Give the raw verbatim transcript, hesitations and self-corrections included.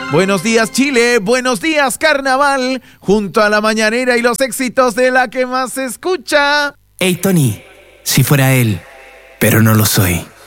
Buenos días Chile, buenos días Carnaval, junto a la mañanera y los éxitos de la que más se escucha. Hey Tony, si fuera él, pero no lo soy.